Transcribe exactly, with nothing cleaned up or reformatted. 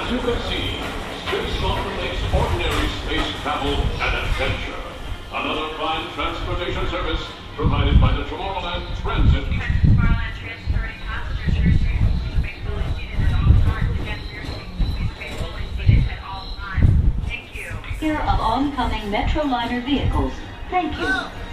As you can see, Space Mountain makes ordinary space travel an adventure. Another fine transportation service provided by the Tomorrowland Transit. Captain Tomorrowland transferring passengers here soon. Space fully seated at all times. Again, here soon. Space fully seated at all times. Thank you. Clear of oncoming Metroliner vehicles. Thank you.